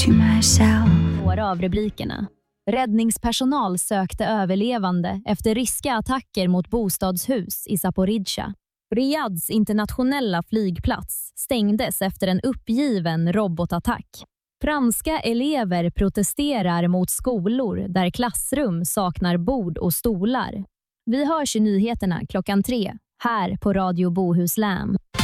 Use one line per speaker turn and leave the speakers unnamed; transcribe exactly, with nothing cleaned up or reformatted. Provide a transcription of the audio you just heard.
to myself.
Några av rubrikerna. Räddningspersonal sökte överlevande efter ryska attacker mot bostadshus i Zaporizjzja. Riyads internationella flygplats stängdes efter en uppgiven robotattack. Franska elever protesterar mot skolor där klassrum saknar bord och stolar. Vi hörs i nyheterna klockan tre här på Radio Bohuslän.